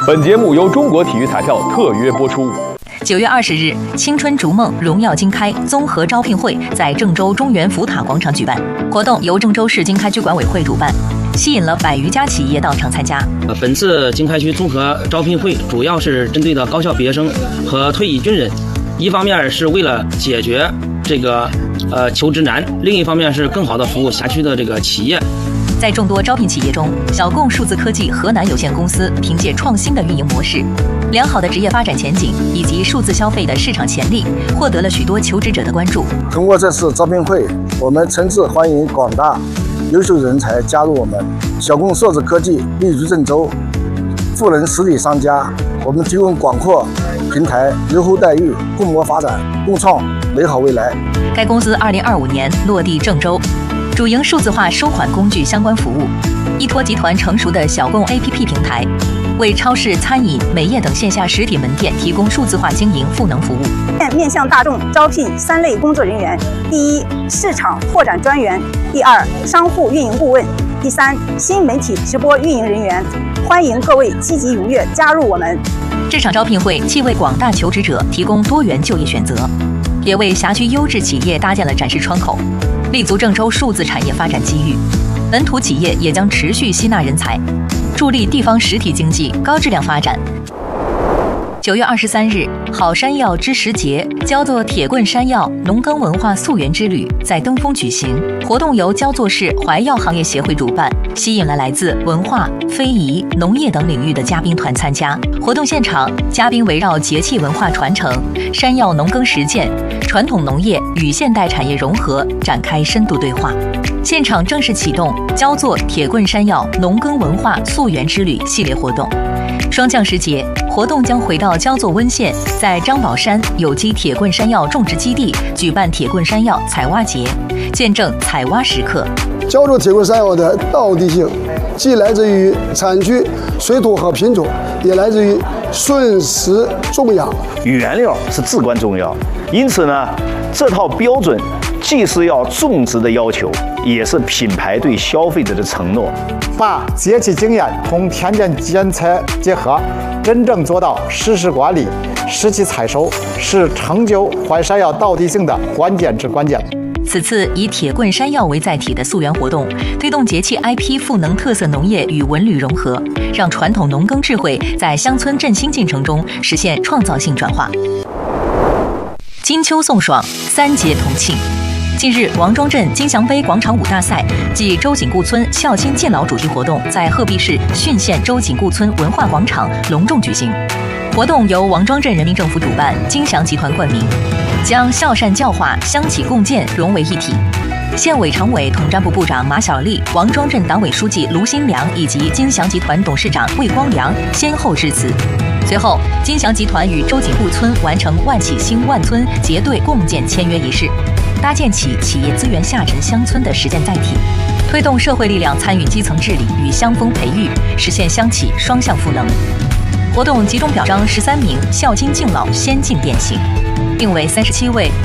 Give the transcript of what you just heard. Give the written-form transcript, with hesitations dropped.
本节目由中国体育彩票特约播出。 9月20日，青春逐梦，荣耀经开综合招聘会在郑州中原福塔广场举办。活动由郑州市经开区管委会主办，吸引了100余家企业到场参加。 本次经开区综合招聘会主要是针对的高校毕业生和退役军人，一方面是为了解决这个求职难，另一方面是更好的服务辖区的这个企业。 在众多招聘企业中，小共数字科技河南有限公司凭借创新的运营模式、良好的职业发展前景以及数字消费的市场潜力，获得了许多求职者的关注。 通过这次招聘会，我们诚挚欢迎广大优秀人才加入我们。小共数字科技立足郑州，赋能实体商家，我们提供广阔平台、优厚待遇，共谋发展，共创美好未来。 该公司2025年落地郑州，主营数字化收款工具相关服务，依托集团成熟的小共 APP 平台，为超市、餐饮、美业等线下实体门店提供数字化经营赋能服务。 面向大众招聘3类工作人员：第一，市场拓展专员；第二，商户运营顾问；第三，新媒体直播运营人员。欢迎各位积极踊跃加入我们。 这场招聘会既为广大求职者提供多元就业选择，也为辖区优质企业搭建了展示窗口，立足郑州数字产业发展机遇。本土企业也将持续吸纳人才，助力地方实体经济高质量发展。9月23日，好山药知时节，焦作铁棍山药农耕文化溯源之旅在登封举行。活动由焦作市怀药行业协会主办，吸引了来自文化、非遗、农业等领域的嘉宾团参加。活动现场，嘉宾围绕节气文化传承、山药农耕实践、传统农业与现代产业融合展开深度对话。现场正式启动焦作铁棍山药农耕文化溯源之旅系列活动。霜降时节，活动将回到焦作温县，在张宝山有机铁棍山药种植基地举办铁棍山药采挖节，见证采挖时刻。 焦作铁棍山药的道地性，既来自于产区、水土和品种，也来自于顺时种养。 原料是至关重要，因此呢，这套标准既是要种植的要求，也是品牌对消费者的承诺。 把节气经验同田间剪裁结合，真正做到实时管理、实际采收，是成就淮山药道地性的关键之关键。 此次以铁棍山药为载体的溯源活动，推动节气 IP 赋能特色农业与文旅融合，让传统农耕智慧在乡村振兴进程中实现创造性转化。金秋送爽，3节同庆。近日，王庄镇金祥杯广场舞大赛暨周景固村孝亲敬老主题活动在鹤壁市浚县周景固村文化广场隆重举行。活动由王庄镇人民政府主办，金祥集团冠名，将孝善教化、乡企共建融为一体。县委常委、统战部部长马小丽、王庄镇党委书记卢新良以及金祥集团董事长魏光良先后致辞。随后，金祥集团与周景固村完成万企兴万村结对共建签约仪式，搭建起企业资源下沉乡村的实践载体，推动社会力量参与基层治理与乡风培育，实现乡企双向赋能。活动集中表彰13名孝亲敬老先进典型，并为37位